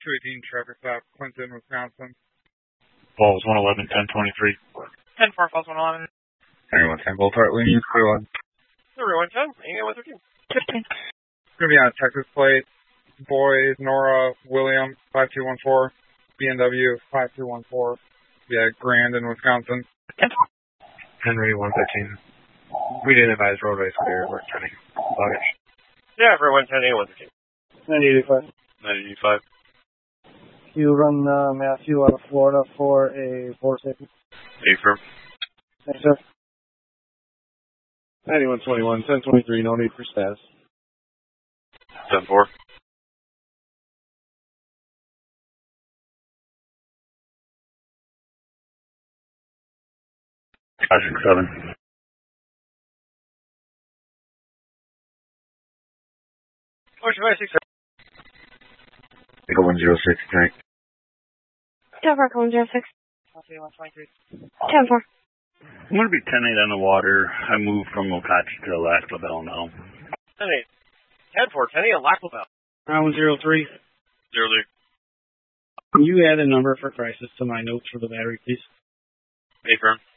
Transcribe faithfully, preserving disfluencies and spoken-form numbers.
two eighteen traffic stop, Clinton, Wisconsin. Falls one eleven, ten twenty-three. ten four, Falls one eleven. Henry one ten, Bulltart, leaning clear one. Henry one ten, leaning one thirteen. fifteen. It's going to be on a Texas plate. Boys, Nora, William, five two one four. B N W, five two one four. Yeah, Grand in Wisconsin. Henry one thirteen. We didn't advise roadways clear. We're turning luggage. Yeah, for one ten, one thirteen. ninety eighty-five. ninety eighty-five. You run uh, Matthew out of Florida for a four safety. Affirm. Thanks, sir. ninety-one twenty-one, ten twenty-three, no need for status. ten four. five six seven. Motion five six seven. Echo one zero six, tank. Delaware one zero six. one twenty-three. ten four. I'm going to be ten eight on the water. I moved from Okachi to Lac La Belle now. ten eight. ten four, ten eight, Lac La Belle. Round zero three. Zero three. Can you add a number for crisis to my notes for the battery, please? Affirm.